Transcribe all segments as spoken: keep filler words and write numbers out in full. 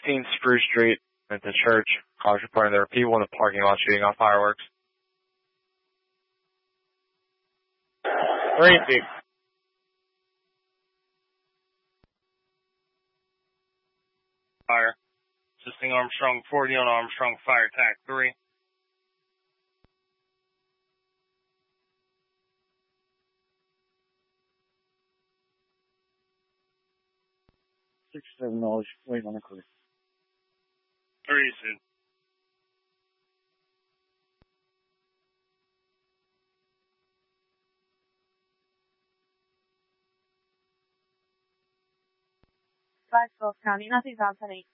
sixteen Spruce Street at the church. Cars reporting there are people in the parking lot shooting off fireworks. Three feet. Fire. Assisting Armstrong forty on Armstrong Fire Tac three. Six seven knowledge, wait on the crew. Three soon. Five Gulf County, nothing's on today.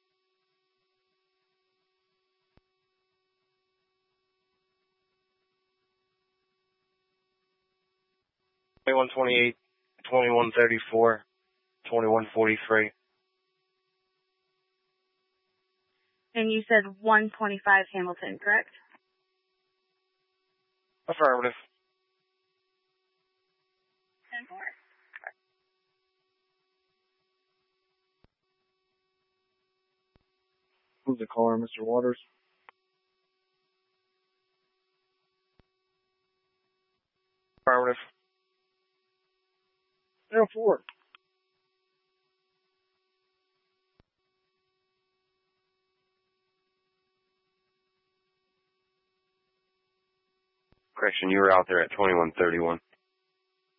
twenty-one twenty-eight, twenty-one thirty-four, twenty-one forty-three. And you said one twenty-five Hamilton, correct? Affirmative. ten four. Who's the caller, Mister Waters? Affirmative. ten four. Correction, you were out there at twenty-one thirty-one.